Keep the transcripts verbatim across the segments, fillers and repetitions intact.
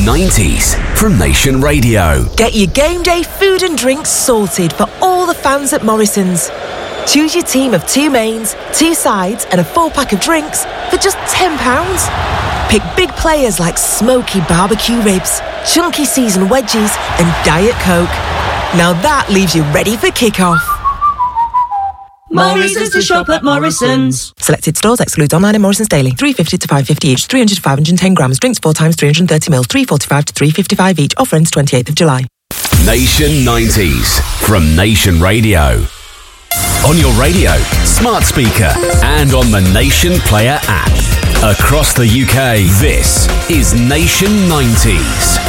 nineties from Nation Radio. Get your game day food and drinks sorted for all the fans at Morrison's. Choose your team of two mains, two sides and a full pack of drinks for just ten pounds. Pick big players like smoky barbecue ribs, chunky seasoned wedges and Diet Coke. Now that leaves you ready for kick-off. More reasons to shop at Morrison's. Selected stores excludes online and Morrison's daily. three fifty to five fifty each, three hundred to five hundred ten grams. Drinks four times three hundred thirty mils, three forty-five to three fifty-five each. Offer ends twenty-eighth of July. Nation nineties from Nation Radio. On your radio, smart speaker, and on the Nation Player app. Across the U K, this is Nation nineties.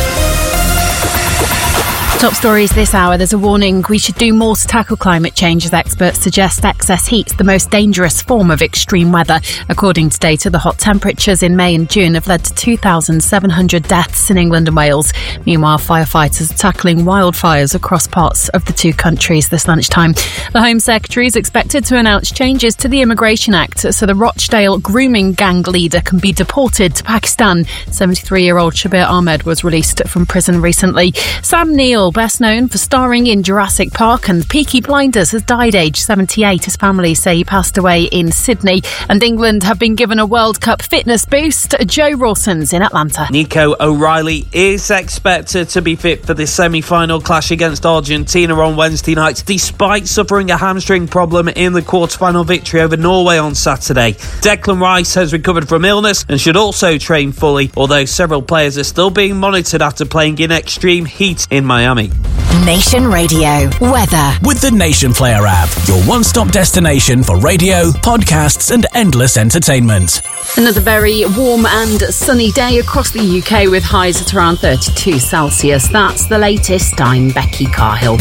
Top stories this hour. There's a warning we should do more to tackle climate change as experts suggest excess heat's the most dangerous form of extreme weather. According to data, the hot temperatures in May and June have led to two thousand seven hundred deaths in England and Wales. Meanwhile, firefighters are tackling wildfires across parts of the two countries this lunchtime. The Home Secretary is expected to announce changes to the Immigration Act so the Rochdale grooming gang leader can be deported to Pakistan. seventy-three-year-old Shabir Ahmed was released from prison recently. Sam Neill, best known for starring in Jurassic Park and Peaky Blinders, has died aged seventy-eight. His family say he passed away in Sydney. And England have been given a World Cup fitness boost. Joe Rawson's in Atlanta. Nico O'Reilly is expected to be fit for the semi-final clash against Argentina on Wednesday night, despite suffering a hamstring problem in the quarter-final victory over Norway on Saturday. Declan Rice has recovered from illness and should also train fully, although several players are still being monitored after playing in extreme heat in Miami. Nation Radio weather with the Nation Player app, your one-stop destination for radio, podcasts and endless entertainment. Another very warm and sunny day across the U K with highs at around thirty-two Celsius. That's the latest. I'm Becky Carhill.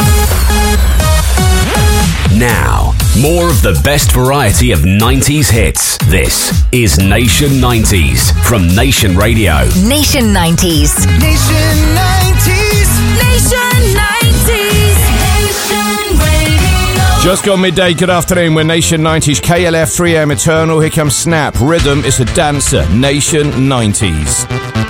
Now, more of the best variety of nineties hits. This is Nation nineties from Nation Radio. Nation nineties. Nation nineties. Nation nineties. Nation Radio. Just gone midday, good afternoon, we're Nation nineties, K L F three A M Eternal, here comes Snap, Rhythm is a dancer, Nation nineties.